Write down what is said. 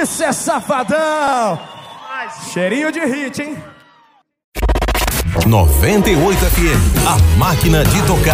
Isso é safadão! Cheirinho de hit, hein? 98 FM, a máquina de tocar.